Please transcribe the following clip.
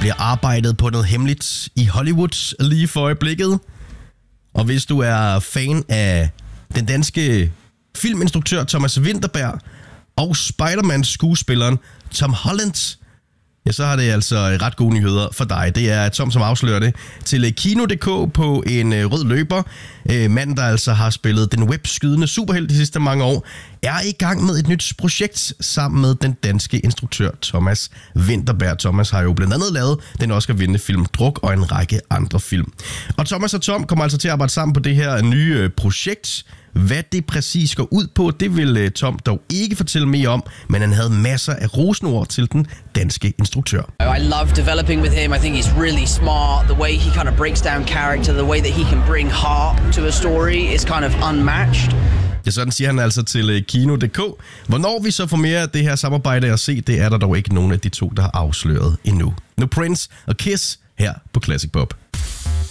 bliver arbejdet på noget hemmeligt i Hollywood lige for øjeblikket. Og hvis du er fan af den danske filminstruktør Thomas Vinterberg og Spider-Man-skuespilleren Tom Holland, ja, så har det altså ret gode nyheder for dig. Det er Tom, som afslører det til Kino.dk på en rød løber. Manden, der altså har spillet den webskydende superhelt de sidste mange år, er i gang med et nyt projekt sammen med den danske instruktør Thomas Vinterberg. Thomas har jo blandt andet lavet den Oscar-vindende film Druk og en række andre film. Og Thomas og Tom kommer altså til at arbejde sammen på det her nye projekt. Hvad det præcis går ud på, det vil Tom dog ikke fortælle mere om, men han havde masser af rosende ord til den danske instruktør. I love developing with him. I think he's really smart. The way he kind of breaks down character, the way that he can bring heart to a story is kind of unmatched. Ja, sådan siger han altså til Kino.dk. Hvornår vi så får mere af det her samarbejde at se, det er der dog ikke nogen af de to, der har afsløret endnu. Nu Prince og Kiss her på Classic Pop.